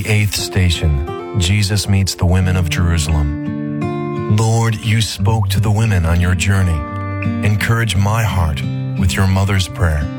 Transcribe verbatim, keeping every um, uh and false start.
eighth station, Jesus meets the women of Jerusalem. Lord, you spoke to the women on your journey. Encourage my heart with your mother's prayer.